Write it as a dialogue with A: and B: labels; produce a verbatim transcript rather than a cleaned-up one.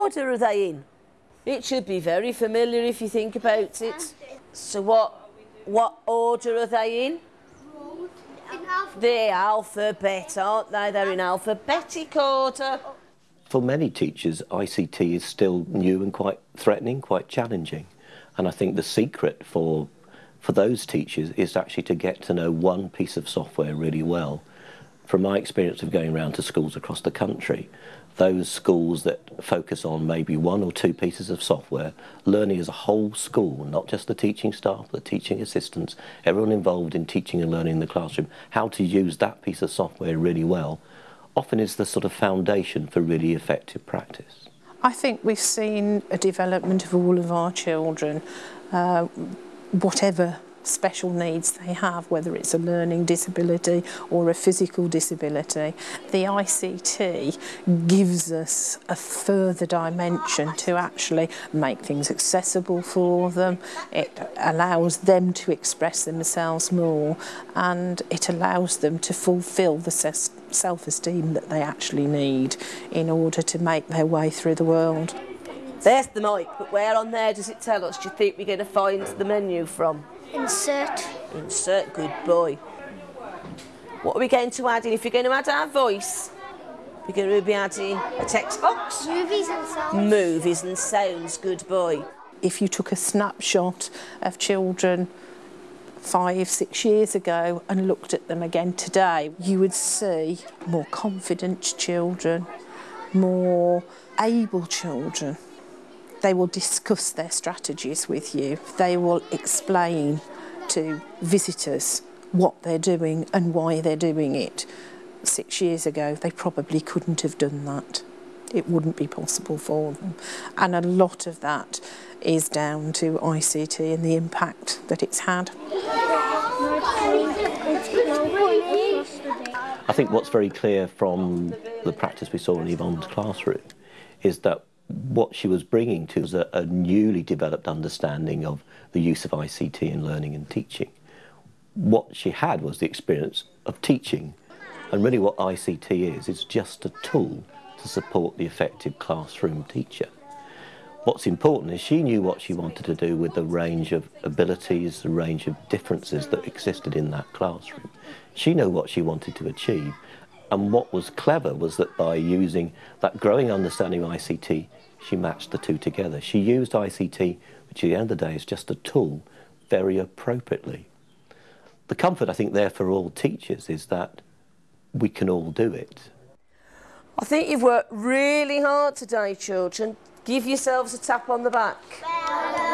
A: What order are they in? It should be very familiar if you think about it. So what, what order are they in? The alphabet, aren't they? They're in alphabetic order.
B: For many teachers, I C T is still new and quite threatening, quite challenging. And I think the secret for, for those teachers is actually to get to know one piece of software really well. From my experience of going around to schools across the country, those schools that focus on maybe one or two pieces of software, learning as a whole school, not just the teaching staff, the teaching assistants, everyone involved in teaching and learning in the classroom, how to use that piece of software really well, often is the sort of foundation for really effective practice.
C: I think we've seen a development of all of our children, uh, whatever special needs they have, whether it's a learning disability or a physical disability. The I C T gives us a further dimension to actually make things accessible for them. It allows them to express themselves more, and it allows them to fulfil the self-esteem that they actually need in order to make their way through the world.
A: There's the mic, but where on there does it tell us do you think we're going to find the menu from?
D: Insert.
A: Insert, good boy. What are we going to add in? If you're going to add our voice, we're going to be adding a text box.
D: Movies and sounds.
A: Movies and sounds, good boy.
C: If you took a snapshot of children five, six years ago and looked at them again today, you would see more confident children, more able children. They will discuss their strategies with you. They will explain to visitors what they're doing and why they're doing it. Six years ago, they probably couldn't have done that. It wouldn't be possible for them. And a lot of that is down to I C T and the impact that it's had.
B: I think what's very clear from the practice we saw in Yvonne's classroom is that what she was bringing to was a, a newly developed understanding of the use of I C T in learning and teaching. What she had was the experience of teaching, and really what I C T is, is just a tool to support the effective classroom teacher. What's important is she knew what she wanted to do with the range of abilities, the range of differences that existed in that classroom. She knew what she wanted to achieve, and what was clever was that by using that growing understanding of I C T, she matched the two together. She used I C T, which at the end of the day is just a tool, very appropriately. The comfort, I think, there for all teachers is that we can all do it.
A: I think you've worked really hard today, children. Give yourselves a tap on the back.